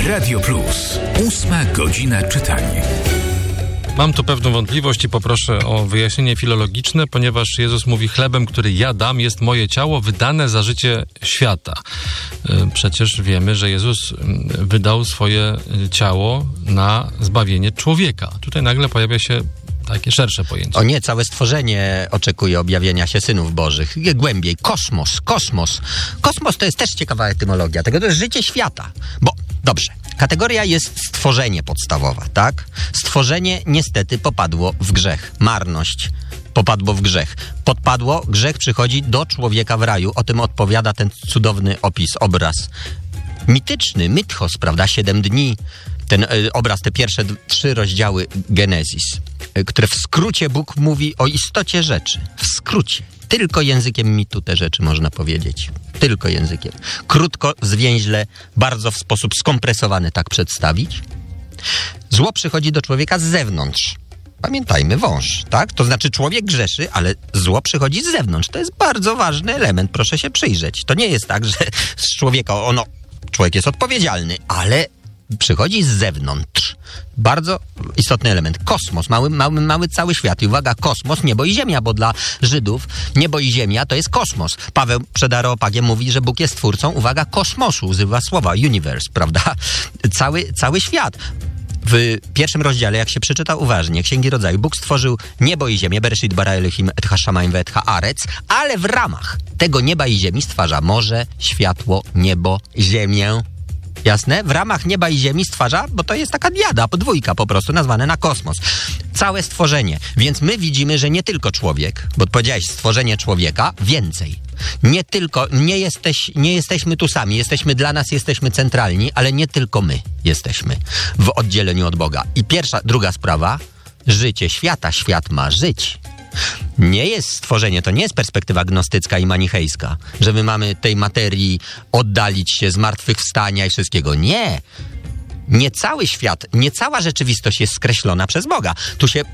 Radio Plus. 8 godzina czytania. Mam tu pewną wątpliwość i poproszę o wyjaśnienie filologiczne, ponieważ Jezus mówi: chlebem, który ja dam, jest moje ciało wydane za życie świata. Przecież wiemy, że Jezus wydał swoje ciało na zbawienie człowieka. Tutaj nagle pojawia się takie szersze pojęcie. O nie, całe stworzenie oczekuje objawienia się synów bożych. Głębiej, kosmos. Kosmos to jest też ciekawa etymologia tego, to jest życie świata. Bo, dobrze, kategoria jest stworzenie podstawowa, tak? Stworzenie niestety popadło w grzech. Marność popadło w grzech. Grzech przychodzi do człowieka w raju. O tym odpowiada ten cudowny opis, obraz mityczny, mythos, prawda? 7 dni. Ten obraz, te pierwsze 3 rozdziały Genezis, które w skrócie Bóg mówi o istocie rzeczy. W skrócie. Tylko językiem mitu te rzeczy można powiedzieć. Tylko językiem. Krótko, zwięźle, bardzo w sposób skompresowany tak przedstawić. Zło przychodzi do człowieka z zewnątrz. Pamiętajmy, wąż, tak? To znaczy człowiek grzeszy, ale zło przychodzi z zewnątrz. To jest bardzo ważny element, proszę się przyjrzeć. To nie jest tak, że z człowieka, człowiek jest odpowiedzialny, ale przychodzi z zewnątrz. Bardzo istotny element. Kosmos, mały cały świat. I uwaga, kosmos, niebo i ziemia, bo dla Żydów niebo i ziemia to jest kosmos. Paweł przed Areopagiem mówi, że Bóg jest twórcą, uwaga, kosmosu, używa słowa universe, prawda? Cały świat. W pierwszym rozdziale, jak się przeczyta uważnie, Księgi Rodzaju, Bóg stworzył niebo i ziemię, Bereshit bara Elohim et ha-shamayim ve et ha-arec, ale w ramach tego nieba i ziemi stwarza morze, światło, niebo, ziemię. Jasne? W ramach nieba i ziemi stwarza, bo to jest taka diada, podwójka po prostu, nazwane na kosmos. Całe stworzenie. Więc my widzimy, że nie tylko człowiek, bo powiedziałeś stworzenie człowieka, więcej. Nie jesteśmy tu sami, dla nas jesteśmy centralni, ale nie tylko my jesteśmy w oddzieleniu od Boga. I druga sprawa, życie świata, świat ma żyć. Nie jest stworzenie, to nie jest perspektywa gnostycka i manichejska, że my mamy tej materii oddalić się, zmartwychwstania i wszystkiego. Nie. Nie cały świat, nie cała rzeczywistość jest skreślona przez Boga. Tu się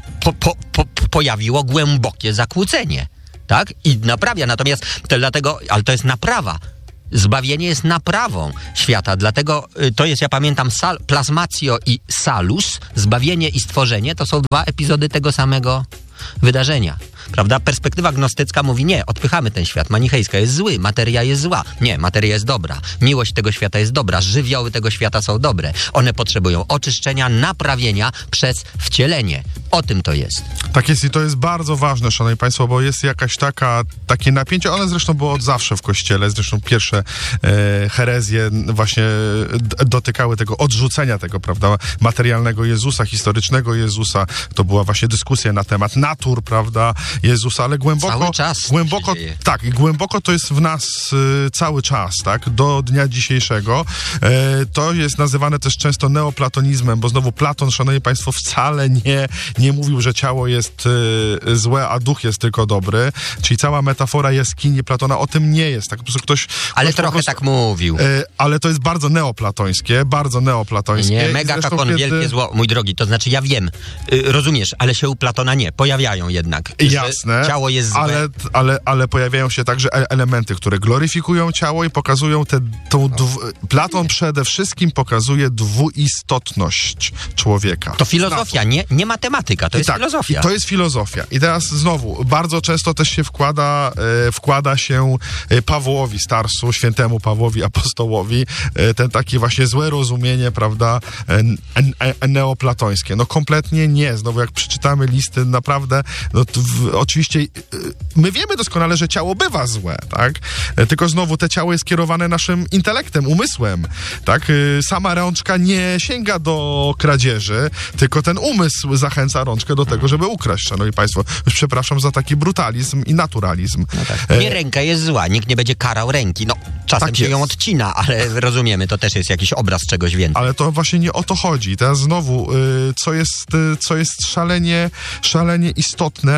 pojawiło głębokie zakłócenie, tak? I naprawia, natomiast ale to jest naprawa. Zbawienie jest naprawą świata, dlatego to jest, ja pamiętam, plasmatio i salus, zbawienie i stworzenie, to są 2 epizody tego samego wydarzenia. Prawda? Perspektywa gnostycka mówi: nie, odpychamy ten świat. Manichejska jest zły, materia jest zła. Nie, materia jest dobra. Miłość tego świata jest dobra. Żywioły tego świata są dobre. One potrzebują oczyszczenia, naprawienia przez wcielenie. O tym to jest. Tak jest i to jest bardzo ważne, szanowni państwo, bo jest jakaś takie napięcie. One zresztą było od zawsze w Kościele. Zresztą pierwsze herezje właśnie dotykały tego odrzucenia tego, prawda, materialnego Jezusa, historycznego Jezusa. To była właśnie dyskusja na temat natur, prawda, Jezusa, ale głęboko... Cały czas głęboko, tak, i głęboko to jest w nas cały czas, tak, do dnia dzisiejszego. To jest nazywane też często neoplatonizmem, bo znowu Platon, szanowni państwo, wcale nie mówił, że ciało jest złe, a duch jest tylko dobry. Czyli cała metafora jaskini Platona o tym nie jest. Tak po prostu ktoś trochę tak mówił. Ale to jest bardzo neoplatońskie. Nie, megakakon, wielkie zło, mój drogi, to znaczy ja wiem, rozumiesz, ale się u Platona nie, pojawiają jednak. Jasne, ciało jest złe. Ale pojawiają się także elementy, które gloryfikują ciało i pokazują Platon przede wszystkim pokazuje dwuistotność człowieka. To filozofia, nie matematyka, to jest filozofia. To jest filozofia. I teraz znowu, bardzo często też się wkłada się Pawłowi z Tarsu, świętemu Pawłowi apostołowi, ten takie właśnie złe rozumienie, prawda, neoplatońskie. No kompletnie nie. Znowu jak przeczytamy listy, naprawdę, oczywiście my wiemy doskonale, że ciało bywa złe, tak? Tylko znowu te ciało jest kierowane naszym intelektem, umysłem, tak? Sama rączka nie sięga do kradzieży, tylko ten umysł zachęca rączkę do tego, żeby ukraść, szanowni państwo. Już przepraszam za taki brutalizm i naturalizm. No tak. Nie, ręka jest zła, nikt nie będzie karał ręki. No, czasem tak się ją odcina, ale rozumiemy, to też jest jakiś obraz czegoś więcej. Ale to właśnie nie o to chodzi. Teraz znowu, co jest szalenie istotne,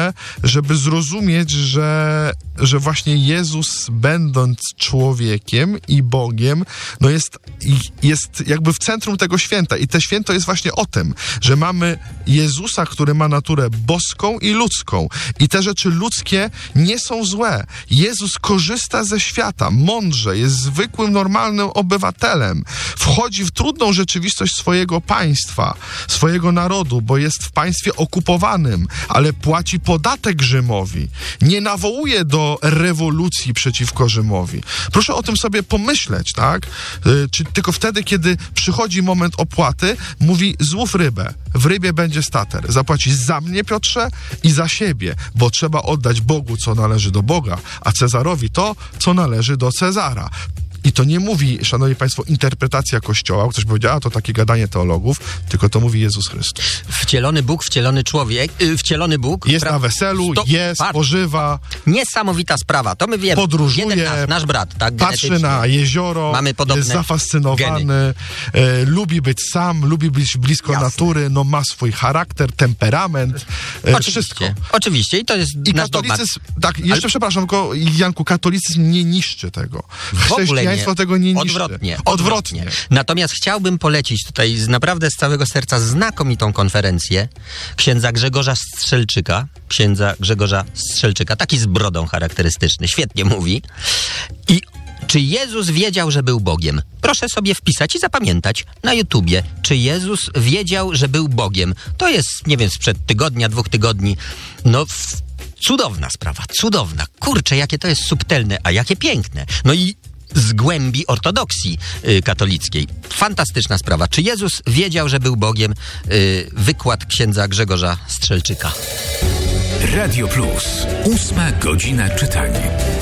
żeby zrozumieć, że właśnie Jezus, będąc człowiekiem i Bogiem, no jest jakby w centrum tego święta. I te święto jest właśnie o tym, że mamy Jezusa, który ma naturę boską i ludzką. I te rzeczy ludzkie nie są złe. Jezus korzysta ze świata, mądrze, jest zwykłym, normalnym obywatelem. Wchodzi w trudną rzeczywistość swojego państwa, swojego narodu, bo jest w państwie okupowanym, ale płaci podatek Rzymowi. Nie nawołuje do rewolucji przeciwko Rzymowi. Proszę o tym sobie pomyśleć, tak? Czy tylko wtedy, kiedy przychodzi moment opłaty, mówi: złów rybę, w rybie będzie stater. Zapłacisz za mnie, Piotrze, i za siebie, bo trzeba oddać Bogu, co należy do Boga, a Cezarowi to, co należy do Cezara. I to nie mówi, szanowni państwo, interpretacja Kościoła, ktoś powiedział, a to takie gadanie teologów, tylko to mówi Jezus Chrystus. Wcielony Bóg, wcielony człowiek, wcielony Bóg. Jest na weselu, spożywa. Niesamowita sprawa, to my wiemy. Podróżuje, nasz brat, tak? Patrzy na jezioro, mamy podobne jest zafascynowany, lubi być sam, lubi być blisko natury, no ma swój charakter, temperament, wszystko. Oczywiście, i to jest nasz dogmat. Tak, jeszcze przepraszam, tylko Janku, katolicyzm nie niszczy tego. W ogóle tego nie niszczy. Odwrotnie. Natomiast chciałbym polecić tutaj naprawdę z całego serca znakomitą konferencję księdza Grzegorza Strzelczyka, taki z brodą charakterystyczny, świetnie mówi. I czy Jezus wiedział, że był Bogiem? Proszę sobie wpisać i zapamiętać na YouTubie. Czy Jezus wiedział, że był Bogiem? To jest, nie wiem, sprzed tygodnia, 2 tygodni. No, cudowna sprawa, cudowna. Kurczę, jakie to jest subtelne, a jakie piękne. No i z głębi ortodoksji katolickiej. Fantastyczna sprawa. Czy Jezus wiedział, że był Bogiem? Wykład księdza Grzegorza Strzelczyka. Radio Plus. 8 godzina czytania.